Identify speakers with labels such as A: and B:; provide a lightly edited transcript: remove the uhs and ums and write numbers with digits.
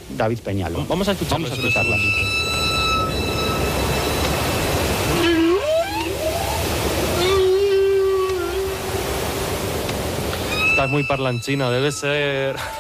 A: David Peñalo.
B: Vamos a escucharlas. Estás muy parlanchina, debe ser...